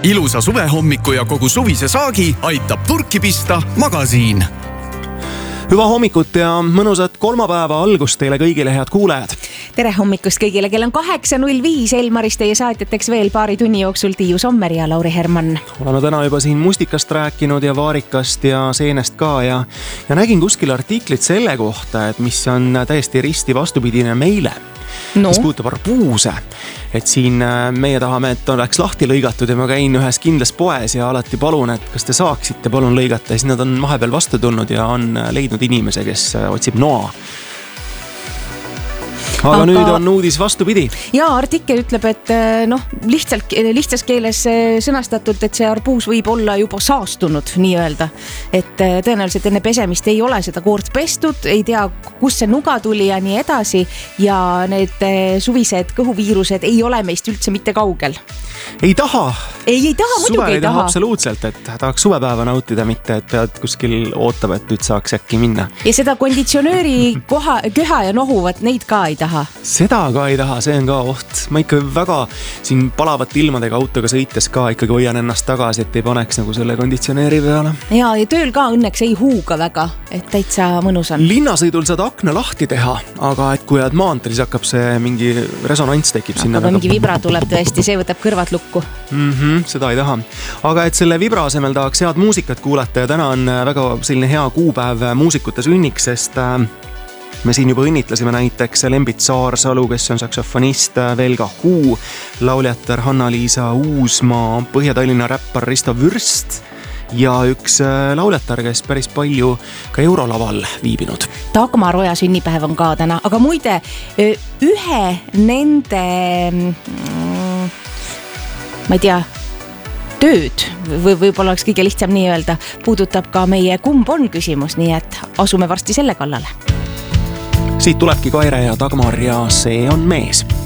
Ilusa suvehommiku ja kogu suvise saagi aitab turki pista Magasiin. Hüva hommikut ja mõnusat kolmapäeva algust teile kõigile, head kuulajad. Tere hommikust kõigile, kell on 8.05. Elmarist teie saatjateks veel paari tunni jooksul Tiiu Sommer ja Lauri Herman. Oleme täna juba siin mustikast rääkinud ja vaarikast ja seenest ka ja nägin kuskil artiklit selle kohta, et mis on täiesti risti vastupidine meile. Mis puudutab arbuuse, et siin meie tahame, et oleks lahti lõigatud ja ma käin ühes kindlas poes ja alati palun, et kas te saaksite palun lõigata ja siis nad on vahepeal vastu tulnud ja on leidnud inimese, kes otsib noa. Aga nüüd on uudis vastupidi. Ja artikkel ütleb, et lihtsas keeles sõnastatult, et see arbuus võib olla juba saastunud nii öelda. Et tõenäoliselt enne pesemist ei ole seda koort pestud, ei tea, kus see nuga tuli ja nii edasi ja need suvised kõhuviirused ei ole meist üldse mitte kaugel. Ei taha. Ei taha, muidugi ei taha. Absoluutselt, et tahaks suvepäeva nautida, mitte et pead kuskil ootab, et nüüd saaks äkki minna. Ja seda konditsionööri köha ja nohuvat, neid ka ei taha. Seda ka ei taha, see on ka oht. Ma ikka väga siin palavate ilmadega autoga sõites ka ikkagi hoian ennast tagasi, et ei paneks nagu selle konditsionööri peale. Ja tööl ka õnneks ei huuga väga, et täitsa mõnus on. Linnasõidul saad akna lahti teha, aga et kui jääd maanteel, siis hakkab see mingi resonants tekib sinna. Aga mingi vibra tuleb tõesti, see võtab kõrvad lukku. Seda ei taha. Aga et selle vibra asemel tahaks head muusikat kuulata ja täna on väga selline hea kuupäev muusikute sünniks, sest me siin juba õnnitlesime näiteks Lembit Saarsalu, kes on saksofonist, veel ka Huu, lauljatar Hanna-Liisa Uusmaa, Põhja-Tallinna räppar Risto Vürst ja üks lauljatar, kes päris palju ka Eurolaval viibinud. Dagmar Oja sünnipäev on ka täna, aga muide ühe nende ma ei tea, tööd, võib-olla oleks kõige lihtsam nii öelda, puudutab ka meie kumb on küsimus, nii et asume varsti selle kallale. Siit tulebki Kaire ja Dagmar ja see on mees.